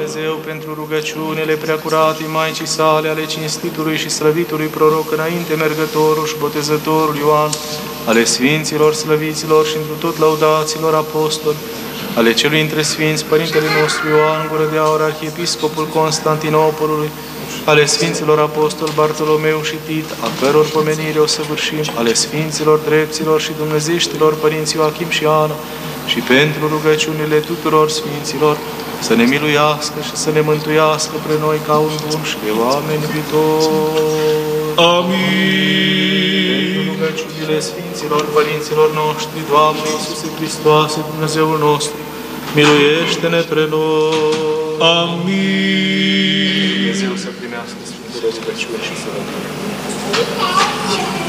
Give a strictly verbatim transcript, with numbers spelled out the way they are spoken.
Dumnezeu, pentru rugăciunile preacuratei Maicii sale, ale cinstitului și slăvitului proroc înainte mergătorul și botezătorul Ioan, ale Sfinților, slăviților și întru tot lăudaților apostoli, ale celui între Sfinți, Părintele nostru Ioan Gură de Aur, Arhiepiscopul Constantinopolului, ale Sfinților Apostoli Bartolomeu și Tit, a căror pomenire o săvârșim, ale Sfinților Drepților și Dumnezeștilor Părinți Ioachim și Ana, și pentru rugăciunile tuturor Sfinților, să ne miluiască și să ne mântuiască pre noi ca un bun și de oameni iubitori. Amin. Pentru rugăciunile Sfinților Părinților noștri, Doamne Iisuse Hristoase, Dumnezeul nostru, miluiește-ne pre noi. Amin. Dumnezeu să primească Sfintele rugăciuni și să vă